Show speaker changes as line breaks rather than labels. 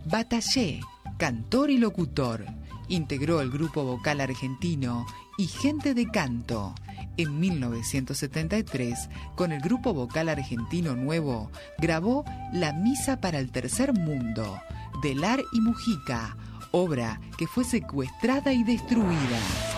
Batallé, cantor y locutor. Integró el grupo vocal argentino y Gente de Canto. En 1973, con el grupo vocal argentino Nuevo, grabó La Misa para el Tercer Mundo, de Lar y Mujica, obra que fue secuestrada y destruida.